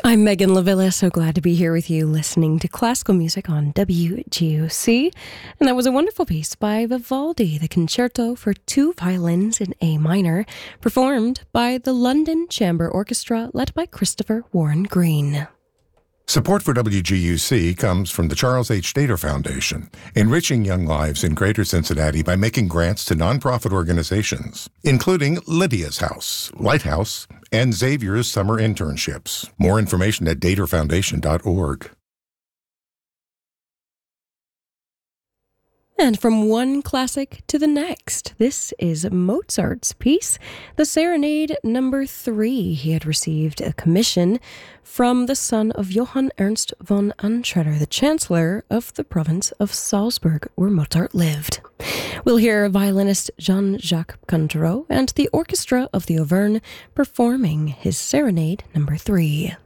I'm Megan Lavilla, so glad to be here with you listening to classical music on WGOC. And that was a wonderful piece by Vivaldi, the Concerto for Two Violins in A Minor, performed by the London Chamber Orchestra, led by Christopher Warren Green. Support for WGUC comes from the Charles H. Dater Foundation, enriching young lives in Greater Cincinnati by making grants to nonprofit organizations, including Lydia's House, Lighthouse, and Xavier's Summer Internships. More information at daterfoundation.org. And from one classic to the next, this is Mozart's piece, the Serenade No. 3. He had received a commission from the son of Johann Ernst von Anschauer, the Chancellor of the province of Salzburg, where Mozart lived. We'll hear violinist Jean-Jacques Cantereau and the Orchestra of the Auvergne performing his Serenade No. 3.